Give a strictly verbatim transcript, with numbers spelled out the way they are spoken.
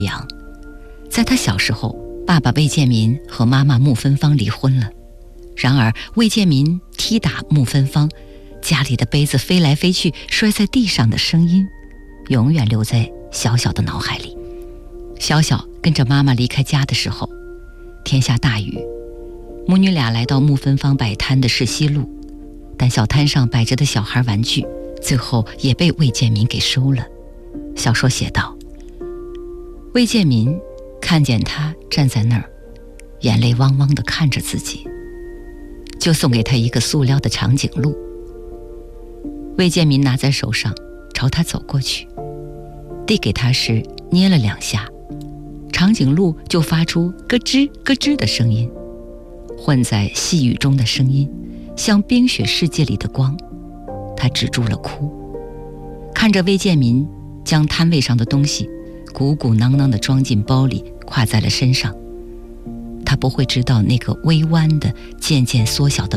阳。在他小时候，爸爸魏建民和妈妈穆芬芳离婚了。然而魏建民踢打穆芬芳，家里的杯子飞来飞去摔在地上的声音，永远留在小小的脑海里。小小跟着妈妈离开家的时候，天下大雨，母女俩来到穆芬芳摆摊的世西路，但小摊上摆着的小孩玩具最后也被魏建民给收了。小说写道，魏建民看见他站在那儿，眼泪汪汪地看着自己，就送给他一个塑料的长颈鹿。魏建民拿在手上，朝他走过去，递给他时捏了两下，长颈鹿就发出咯吱咯吱的声音，混在细雨中的声音像冰雪世界里的光。他止住了哭，看着魏建民将摊位上的东西鼓鼓囊囊地装进包里，挎在了身上。他不会知道那个微弯的渐渐缩小的